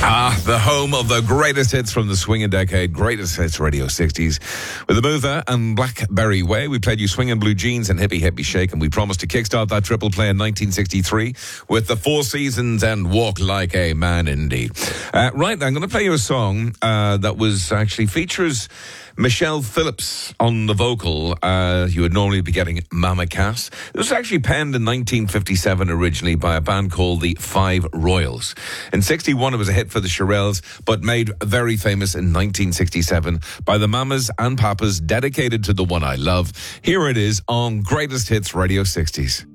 The home of the greatest hits from the swinging decade, Greatest Hits Radio 60s. With Amutha and Blackberry Way, we played you Swingin' Blue Jeans and Hippie Hippie Shake, and we promised to kickstart that triple play in 1963 with The Four Seasons and Walk Like a Man Indeed. Right, I'm going to play you a song that was actually features Michelle Phillips on the vocal. You would normally be getting Mama Cass. It was actually penned in 1957 originally by a band called the Five Royals. In 61, it was a hit for the Shirelles, but made very famous in 1967 by the Mamas and Papas, dedicated to the one I love. Here it is on Greatest Hits Radio 60s.